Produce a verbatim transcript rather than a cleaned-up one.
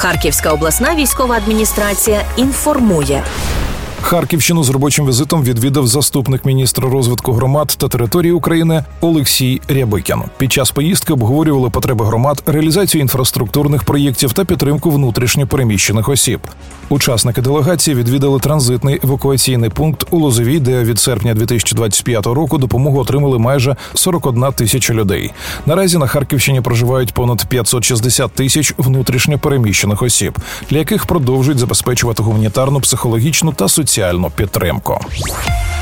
Харківська обласна військова адміністрація інформує. Харківщину з робочим візитом відвідав заступник міністра розвитку громад та території України Олексій Рябикін. Під час поїздки обговорювали потреби громад, реалізацію інфраструктурних проєктів та підтримку внутрішньо переміщених осіб. Учасники делегації відвідали транзитний евакуаційний пункт у Лозовій, де від серпня дві тисячі двадцять п'ятого року допомогу отримали майже сорок одна тисяча людей. Наразі на Харківщині проживають понад п'ятсот шістдесят тисяч внутрішньо переміщених осіб, для яких продовжують забезпечувати гуманітарну, психологічну та соціальну підтримку.